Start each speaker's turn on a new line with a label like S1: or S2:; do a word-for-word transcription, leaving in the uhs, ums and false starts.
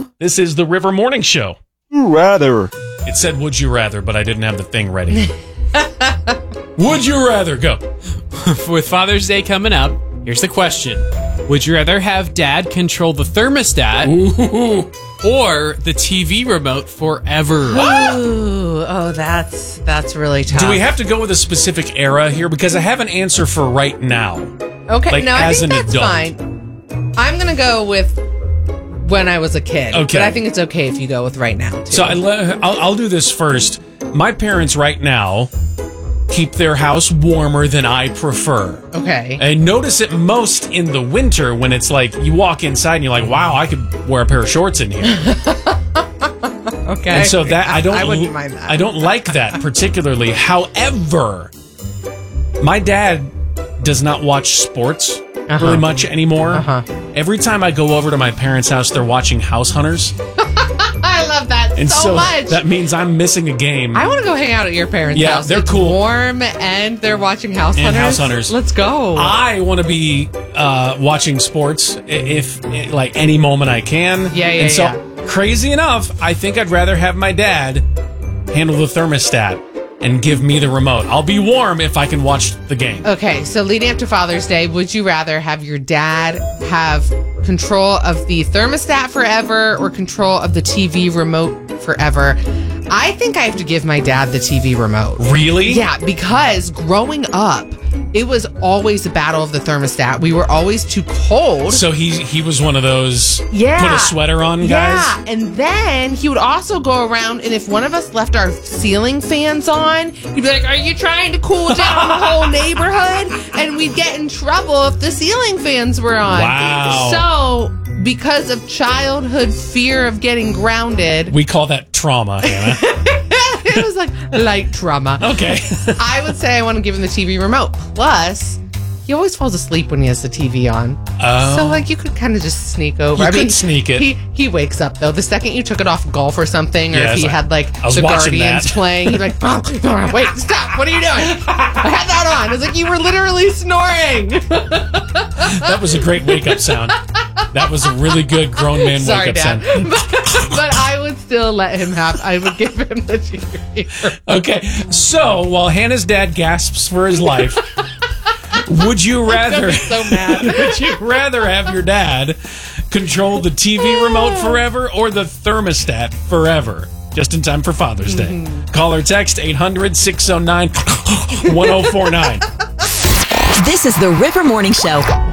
S1: Hello?
S2: This is the River Morning Show.
S1: Rather.
S2: It said, would you rather, but I didn't have the thing ready. Would you rather? Go.
S3: With Father's Day coming up, here's the question. Would you rather have Dad control the thermostat
S2: Ooh.
S3: or the T V remote forever?
S4: Ooh, oh, that's that's really tough.
S2: Do we have to go with a specific era here? Because I have an answer for right now.
S4: Okay,
S2: like,
S4: no, I
S2: as
S4: think
S2: an
S4: that's
S2: adult?
S4: fine. I'm gonna go with when I was a kid.
S2: Okay.
S4: But I think it's okay if you go with right now, too.
S2: So I le- I'll, I'll do this first. My parents right now keep their house warmer than I prefer.
S4: Okay.
S2: I notice it most in the winter when it's like you walk inside and you're like, wow, I could wear a pair of shorts in here.
S4: Okay.
S2: And so that I don't
S4: I wouldn't mind that.
S2: I don't like that particularly. However, my dad does not watch sports
S4: Uh-huh.
S2: really much anymore.
S4: Uh-huh.
S2: Every time I go over to my parents' house, they're watching House Hunters.
S4: I love that
S2: And
S4: so,
S2: so,
S4: much.
S2: that means I'm missing a game.
S4: I want to go hang out at your parents'
S2: Yeah,
S4: house.
S2: they're
S4: It's
S2: cool.
S4: warm and they're watching House
S2: And
S4: Hunters.
S2: House Hunters.
S4: Let's go.
S2: I want to be uh, watching sports i- if, i- like, any moment I can.
S4: Yeah, yeah,
S2: And so,
S4: yeah.
S2: crazy enough, I think I'd rather have my dad handle the thermostat and give me the remote. I'll be warm if I can watch the game.
S4: Okay, so leading up to Father's Day, would you rather have your dad have control of the thermostat forever or control of the T V remote forever? I think I have to give my dad the T V remote.
S2: Really?
S4: Yeah, because growing up, it was always a battle of the thermostat. We were always too cold.
S2: So he he was one of those
S4: Yeah.
S2: put a sweater on guys?
S4: Yeah, and then he would also go around, and if one of us left our ceiling fans on, he'd be like, are you trying to cool down the whole neighborhood? And we'd get in trouble if the ceiling fans were on.
S2: Wow.
S4: So, because of childhood fear of getting grounded,
S2: We call that trauma, Hannah.
S4: it was like light trauma.
S2: Okay.
S4: I would say I want to give him the T V remote. Plus, he always falls asleep when he has the T V on.
S2: Oh.
S4: So, like, you could kind of just sneak over.
S2: You
S4: I
S2: could
S4: mean,
S2: sneak it.
S4: He he wakes up though. The second you took it off golf or something, or
S2: Yeah,
S4: if
S2: it's
S4: he
S2: like,
S4: had like
S2: I was
S4: the
S2: watching
S4: Guardians
S2: that.
S4: playing, he'd be like, oh, wait, stop! What are you doing? I had that on. It's like you were literally snoring.
S2: That was a great wake-up sound. That was a really good grown man
S4: Sorry,
S2: wake-up
S4: Dad.
S2: sound.
S4: but, but I would still let him have. I would give him the T V remote.
S2: Okay, so while Hannah's dad gasps for his life, would you rather
S4: So mad.
S2: would you rather have your dad control the T V remote forever or the thermostat forever? Just in time for Father's Day.
S4: Mm-hmm.
S2: Call or text eight hundred, six oh nine, one oh four nine.
S5: This is the River Morning Show.